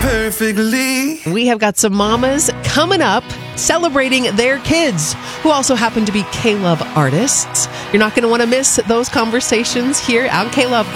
perfectly. We have got some mamas coming up celebrating their kids who also happen to be K-Love artists. You're not going to want to miss those conversations here on K-Love.